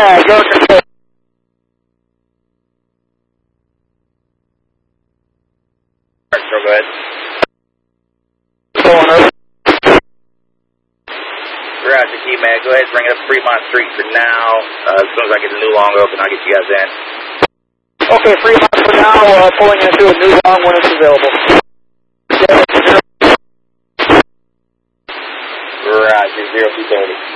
Yeah, go to Go ahead. going over. Roger, key man. Go ahead and bring it up Fremont Street for now. As soon as I get the new long open, I'll get you guys in. Okay, Fremont for now, pulling into a new long when it's available. Roger, 0230.